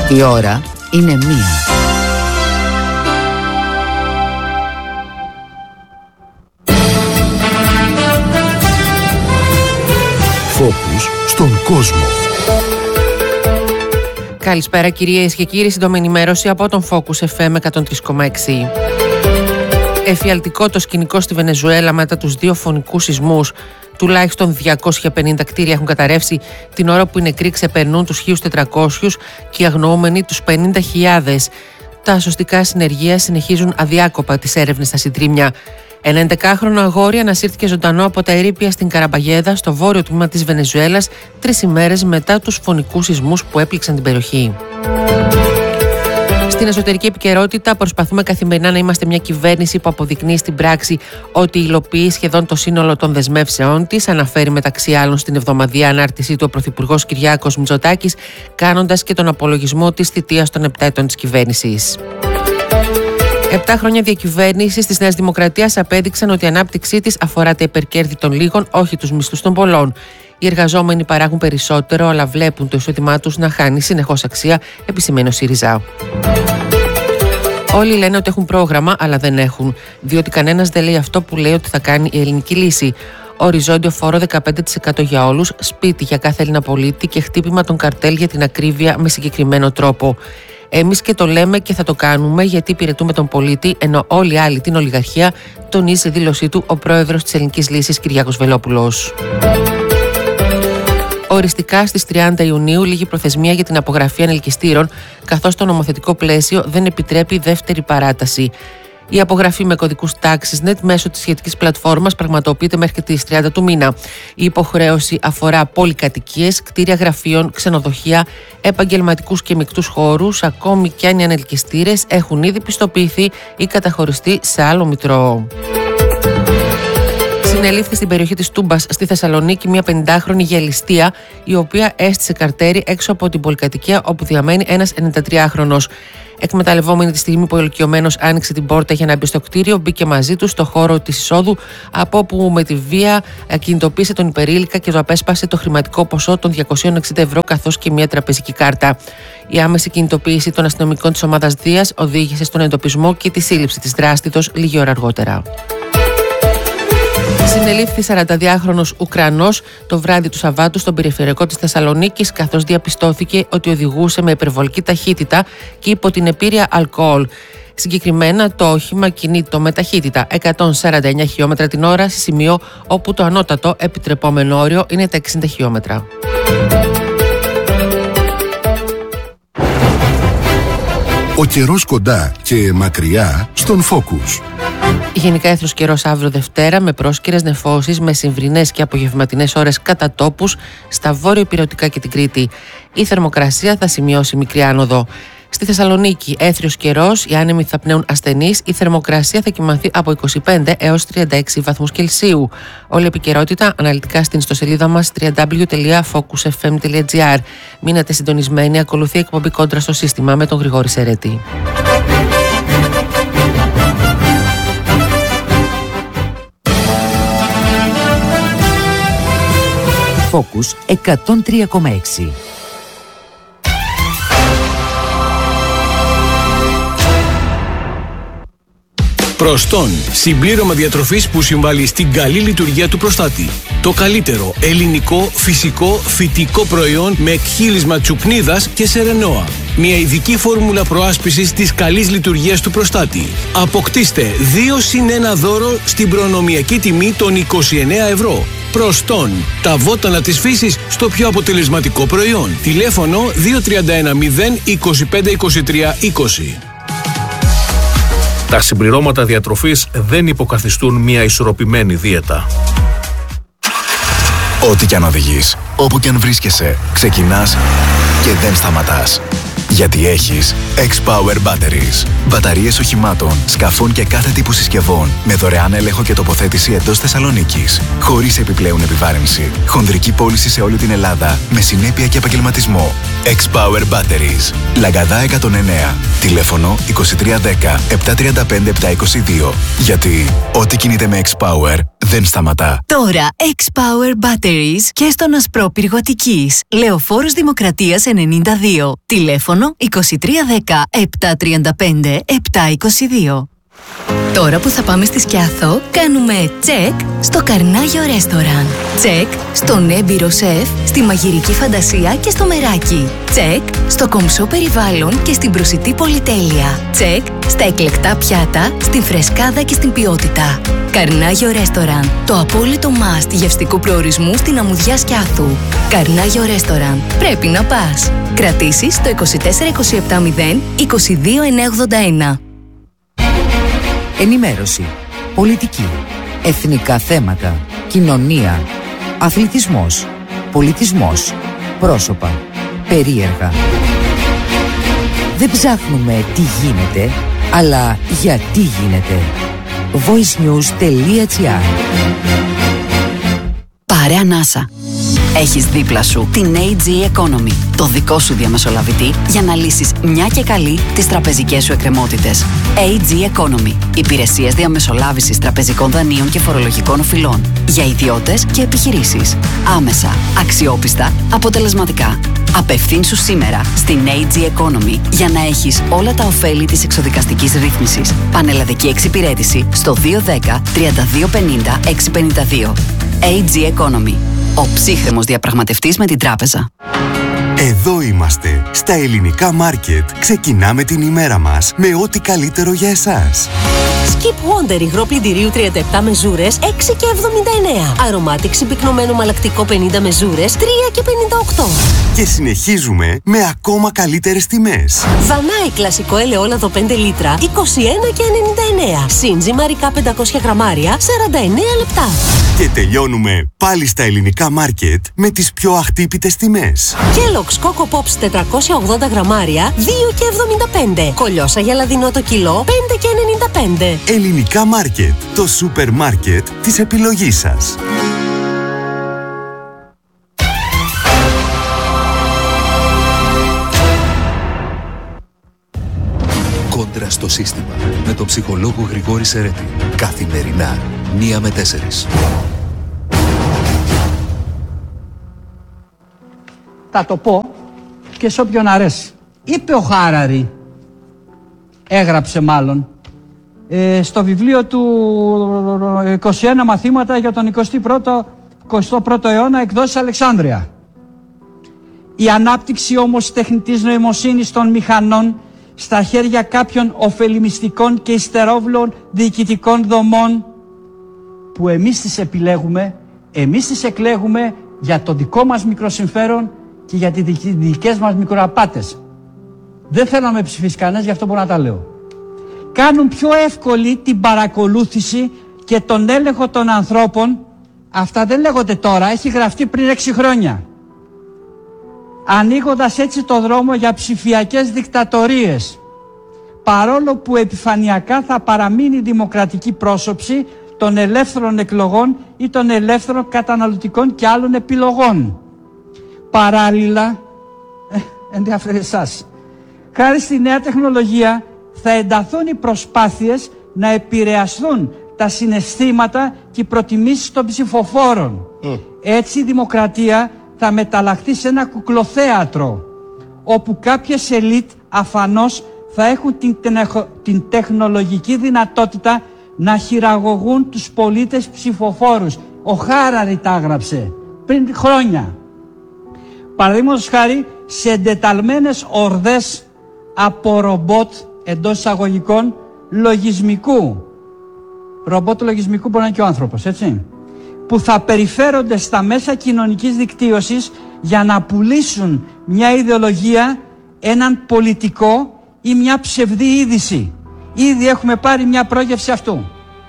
Η ώρα είναι 1. Φόκους στον κόσμο. Καλησπέρα κυρίες και κύριοι, σύντομη ενημέρωση από τον Focus FM 103,6. Εφιαλτικό το σκηνικό στη Βενεζουέλα μετά τους 2 φωνικούς σεισμούς. Τουλάχιστον 250 κτίρια έχουν καταρρεύσει την ώρα που οι νεκροί ξεπερνούν τους 1.400 και οι αγνοούμενοι τους 50.000. Τα σωστικά συνεργεία συνεχίζουν αδιάκοπα τις έρευνες στα συντρίμμια. Ένα 11χρονο αγόρι ανασύρθηκε ζωντανό από τα ερείπια στην Καραμπαγέδα, στο βόρειο τμήμα της Βενεζουέλας, 3 ημέρες μετά τους φωνικούς σεισμούς που έπληξαν την περιοχή. Στην εσωτερική επικαιρότητα, προσπαθούμε καθημερινά να είμαστε μια κυβέρνηση που αποδεικνύει στην πράξη ότι υλοποιεί σχεδόν το σύνολο των δεσμεύσεών της, αναφέρει μεταξύ άλλων στην εβδομαδιαία ανάρτησή του ο Πρωθυπουργός Κυριάκος Μητσοτάκης, κάνοντας και τον απολογισμό της θητείας των 7 ετών της κυβέρνησης. 7 χρόνια διακυβέρνησης της Νέας Δημοκρατίας απέδειξαν ότι η ανάπτυξή της αφορά τα υπερκέρδη των λίγων, όχι τους μισθούς των πολλών. Οι εργαζόμενοι παράγουν περισσότερο, αλλά βλέπουν το εισόδημά τους να χάνει συνεχώς αξία, επισημαίνει ο ΣΥΡΙΖΑ. Όλοι λένε ότι έχουν πρόγραμμα, αλλά δεν έχουν, διότι κανένας δεν λέει αυτό που λέει ότι θα κάνει η ελληνική λύση. Οριζόντιο φόρο 15% για όλους, σπίτι για κάθε Έλληνα πολίτη και χτύπημα των καρτέλ για την ακρίβεια με συγκεκριμένο τρόπο. Εμείς και το λέμε και θα το κάνουμε γιατί υπηρετούμε τον πολίτη, ενώ όλοι οι άλλοι την ολιγαρχία, τονίζει σε δήλωσή του ο πρόεδρος της Ελληνικής Λύσης Κυριάκος Βελόπουλος. Οριστικά στις 30 Ιουνίου λήγει προθεσμία για την απογραφή ανελκυστήρων, καθώς το νομοθετικό πλαίσιο δεν επιτρέπει δεύτερη παράταση. Η απογραφή με κωδικούς TaxisNet μέσω της σχετικής πλατφόρμας πραγματοποιείται μέχρι τις 30 του μήνα. Η υποχρέωση αφορά πολυκατοικίες, κτίρια γραφείων, ξενοδοχεία, επαγγελματικούς και μεικτούς χώρους, ακόμη και αν οι ανελκυστήρες έχουν ήδη πιστοποιηθεί ή καταχωριστεί σε άλλο μητρό. Συνελήφθη στην περιοχή της Τούμπας στη Θεσσαλονίκη μια 50χρονη για ληστεία, η οποία έστησε καρτέρι έξω από την πολυκατοικία όπου διαμένει ένας 93χρονος. Εκμεταλλευόμενη τη στιγμή που ο ηλικιωμένος άνοιξε την πόρτα για να μπει στο κτίριο, μπήκε μαζί του στο χώρο της εισόδου, από όπου με τη βία κινητοποίησε τον υπερήλικα και του απέσπασε το χρηματικό ποσό των 260 ευρώ καθώς και μια τραπεζική κάρτα. Η άμεση κινητοποίηση των αστυνομικών της ομάδας Δίας οδήγησε στον εντοπισμό και τη σύλληψη της δράστητος λίγη ώρα αργότερα. Συνελήφθη 42χρονος Ουκρανός το βράδυ του Σαββάτου στον περιφερειακό της Θεσσαλονίκης, καθώς διαπιστώθηκε ότι οδηγούσε με υπερβολική ταχύτητα και υπό την επήρεια αλκοόλ. Συγκεκριμένα το όχημα κινείται με ταχύτητα 149 χιλιόμετρα την ώρα σε σημείο όπου το ανώτατο επιτρεπόμενο όριο είναι τα 60 χιλιόμετρα. Ο καιρός κοντά και μακριά στον Focus. Γενικά έθρος καιρός αύριο Δευτέρα με πρόσκαιρες νεφώσεις με συμβρινές και απογευματινές ώρες κατά τόπους στα βόρειο-ηπειρωτικά και την Κρήτη. Η θερμοκρασία θα σημειώσει μικρή άνοδο. Στη Θεσσαλονίκη έθριος καιρός, οι άνεμοι θα πνέουν ασθενείς, η θερμοκρασία θα κυμανθεί από 25 έως 36 βαθμούς Κελσίου. Όλη επικαιρότητα αναλυτικά στην ιστοσελίδα μας www.focusfm.gr. Μείνατε συντονισμένοι, ακολουθεί εκπομπή Κόντρα στο σύστημα με τον Γρηγόρη Σερέτη. Focus 103,6. Προστών, συμπλήρωμα διατροφής που συμβάλλει στην καλή λειτουργία του προστάτη. Το καλύτερο ελληνικό, φυσικό, φυτικό προϊόν με εκχύλισμα τσουκνίδας και σερενόα. Μια ειδική φόρμουλα προάσπισης της καλής λειτουργίας του προστάτη. Αποκτήστε 2+1 δώρο στην προνομιακή τιμή των 29 ευρώ. Προστών, τα βότανα της φύσης στο πιο αποτελεσματικό προϊόν. Τηλέφωνο 2310 25 23 20. Τα συμπληρώματα διατροφής δεν υποκαθιστούν μια ισορροπημένη δίαιτα. Ό,τι κι αν οδηγείς, όπου κι αν βρίσκεσαι, ξεκινάς και δεν σταματάς. Γιατί έχεις X-Power Batteries. Μπαταρίες οχημάτων, σκαφών και κάθε τύπου συσκευών με δωρεάν έλεγχο και τοποθέτηση εντός Θεσσαλονίκης. Χωρίς επιπλέον επιβάρυνση. Χονδρική πώληση σε όλη την Ελλάδα με συνέπεια και επαγγελματισμό. X-Power Batteries. Λαγκαδά 109. Τηλέφωνο 2310 735 722. Γιατί ό,τι κινείται με X-Power δεν δεν σταματά. Τώρα X-Power Batteries και στον Ασπρόπυργο Αττικής. Λεωφόρος Δημοκρατίας 92. Τηλέφωνο 2310 735 722. Τώρα που θα πάμε στη Σκιάθο, κάνουμε τσεκ στο Καρνάγιο Ρέστοραν. Τσεκ στον έμπειρο σεφ, στη μαγειρική φαντασία και στο μεράκι. Τσεκ στο κομψό περιβάλλον και στην προσιτή πολυτέλεια. Τσεκ στα εκλεκτά πιάτα, στην φρεσκάδα και στην ποιότητα. Καρνάγιο Ρέστοραν, το απόλυτο must γευστικού προορισμού στην αμμουδιά Σκιάθου. Καρνάγιο Ρέστοραν, πρέπει να πας. Κρατήσεις στο 24270 22981. Ενημέρωση, πολιτική, εθνικά θέματα, κοινωνία, αθλητισμός, πολιτισμός, πρόσωπα, περίεργα. Δεν ψάχνουμε τι γίνεται, αλλά γιατί γίνεται. voicenews.gr. Πάρε ανάσα. Έχεις δίπλα σου την AG Economy, το δικό σου διαμεσολαβητή για να λύσεις μια και καλή τις τραπεζικές σου εκκρεμότητες. AG Economy, υπηρεσίες διαμεσολάβησης τραπεζικών δανείων και φορολογικών οφειλών για ιδιώτες και επιχειρήσεις. Άμεσα, αξιόπιστα, αποτελεσματικά. Απευθύνσου σήμερα στην AG Economy για να έχεις όλα τα ωφέλη της εξοδικαστικής ρύθμισης. Πανελλαδική εξυπηρέτηση στο 210 3250 652. AG Economy. Ο ψύχρεμος διαπραγματευτής με την τράπεζα. Εδώ είμαστε, στα ελληνικά μάρκετ. Ξεκινάμε την ημέρα μας με ό,τι καλύτερο για εσάς. Skip Wonder υγρό πλυντηρίου 37 μεζούρες 6,79. Αρωμάτικ συμπυκνωμένο μαλακτικό 50 μεζούρες 3,58. Και συνεχίζουμε με ακόμα καλύτερες τιμές. Δανάη κλασικό ελαιόλαδο 5 λίτρα 21,99. Σίντζι μαρικά 500 γραμμάρια 49 λεπτά. Και τελειώνουμε πάλι στα ελληνικά μάρκετ με τις πιο αχτύπητες τιμές. Kellogg's Coco Pops 480 γραμμάρια 2,75. Κολιόσα γελαδινό το κιλό 5,95. Ελληνικά μάρκετ, το σούπερ μάρκετ της επιλογής σας. Κόντρα στο σύστημα με τον ψυχολόγο Γρηγόρη Σερέτη. Καθημερινά 1 με 4. Θα το πω και σε όποιον αρέσει. Είπε ο Χάραρη, έγραψε μάλλον, στο βιβλίο του 21 μαθήματα για τον 21ο αιώνα, εκδόσεις Αλεξάνδρεια. Η ανάπτυξη όμως τεχνητής νοημοσύνης των μηχανών στα χέρια κάποιων ωφελημιστικών και υστερόβλων διοικητικών δομών που εμείς τις επιλέγουμε, εμείς τις εκλέγουμε για το δικό μας μικροσυμφέρον και για τις δικές μας μικροαπάτες. Δεν θέλω να με ψηφίσει κανένας, γι' αυτό μπορώ να τα λέω. Κάνουν πιο εύκολη την παρακολούθηση και τον έλεγχο των ανθρώπων. Αυτά δεν λέγονται τώρα, έχει γραφτεί πριν 6 χρόνια. Ανοίγοντας έτσι το δρόμο για ψηφιακές δικτατορίες. Παρόλο που επιφανειακά θα παραμείνει η δημοκρατική πρόσωψη των ελεύθερων εκλογών ή των ελεύθερων καταναλωτικών και άλλων επιλογών. Παράλληλα, ενδιαφέρει εσάς, χάρη στη νέα τεχνολογία θα ενταθούν οι προσπάθειες να επηρεαστούν τα συναισθήματα και οι προτιμήσεις των ψηφοφόρων. Έτσι η δημοκρατία θα μεταλλαχθεί σε ένα κουκλοθέατρο, όπου κάποιες ελίτ αφανώς θα έχουν την τεχνολογική δυνατότητα να χειραγωγούν τους πολίτες ψηφοφόρους. Ο Χάραρη τα έγραψε πριν χρόνια. Παραδείγματος χάρη, σε εντεταλμένες ορδές από ρομπότ, εντός εισαγωγικών, λογισμικού. Ρομπότ λογισμικού μπορεί να είναι και ο άνθρωπος, έτσι. Που θα περιφέρονται στα μέσα κοινωνικής δικτύωσης για να πουλήσουν μια ιδεολογία, έναν πολιτικό ή μια ψευδή είδηση. Ήδη έχουμε πάρει μια πρόγευση αυτού.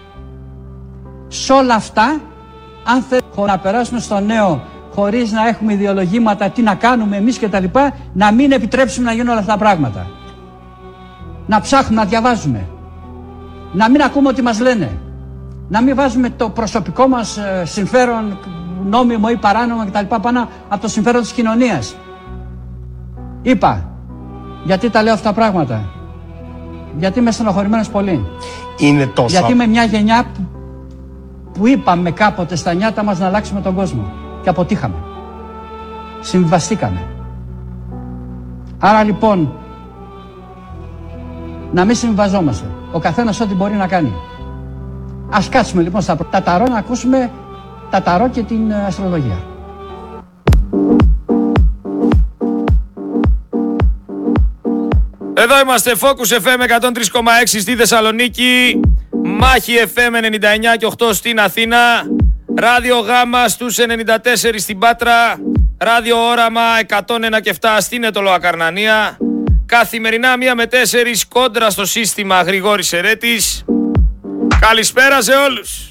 Σ' όλα αυτά, αν θέλουμε να περάσουμε στο νέο χωρίς να έχουμε ιδεολογήματα, τι να κάνουμε εμείς κτλ., να μην επιτρέψουμε να γίνουν όλα αυτά τα πράγματα. Να ψάχνουμε, να διαβάζουμε. Να μην ακούμε ό,τι μας λένε. Να μην βάζουμε το προσωπικό μας συμφέρον, νόμιμο ή παράνομο κτλ., πάνω από το συμφέρον της κοινωνίας. Είπα, γιατί τα λέω αυτά τα πράγματα. Γιατί είμαι στενοχωρημένος πολύ. Είναι τόσο. Γιατί είμαι μια γενιά που είπαμε κάποτε στα νιάτα μας να αλλάξουμε τον κόσμο και αποτύχαμε. Συμβαστήκαμε. Άρα λοιπόν να μην συμβαζόμαστε. Ο καθένας ό,τι μπορεί να κάνει. Ας κάτσουμε λοιπόν στα ταταρό να ακούσουμε τα ταρό και την αστρολογία. Εδώ είμαστε, Focus FM 103,6 στη Θεσσαλονίκη, Μάχη FM 99 και 8 στην Αθήνα, Ράδιο Γάμα στους 94 στην Πάτρα, Ράδιο Όραμα 101 και 7 στην Αιτωλοακαρνανία. Καθημερινά 1 με 4 κόντρα στο σύστημα, Γρηγόρης Ερέτης. Καλησπέρα σε όλους.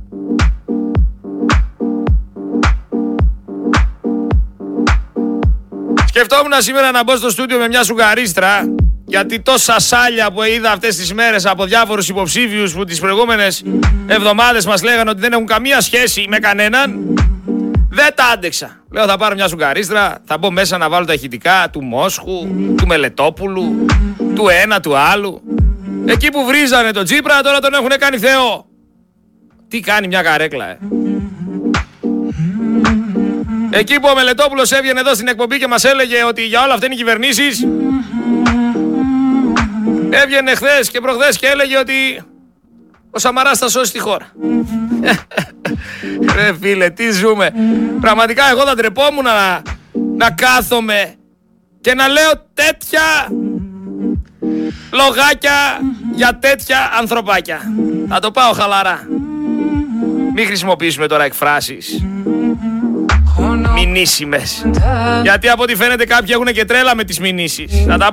Σκεφτόμουν σήμερα να μπω στο στούντιο με μια σουγαρίστρα, γιατί τόσα σάλια που είδα αυτές τις μέρες από διάφορους υποψήφιους που τις προηγούμενες εβδομάδες μας λέγανε ότι δεν έχουν καμία σχέση με κανέναν, δεν τα άντεξα. Λέω θα πάρω μια σουγαρίστρα, θα μπω μέσα να βάλω τα ηχητικά του Μόσχου, του Μελετόπουλου, του ένα, του άλλου. Εκεί που βρίζανε τον Τσίπρα τώρα τον έχουν κάνει Θεό. Τι κάνει μια καρέκλα, Εκεί που ο Μελετόπουλος έβγαινε εδώ στην εκπομπή και μας έλεγε ότι για όλα αυτά είναι οι κυβερνήσεις, έβγαινε χθες και προχθές και έλεγε ότι ο Σαμαράς θα σώσει τη χώρα. Ρε φίλε, τι ζούμε. Πραγματικά εγώ θα ντρεπόμουν να κάθομαι και να λέω τέτοια λογάκια για τέτοια ανθρωπάκια. Θα το πάω χαλαρά. Μην χρησιμοποιήσουμε τώρα εκφράσεις μηνύσιμες, γιατί από ό,τι φαίνεται κάποιοι έχουν και τρέλα με τις μηνύσεις. Θα τα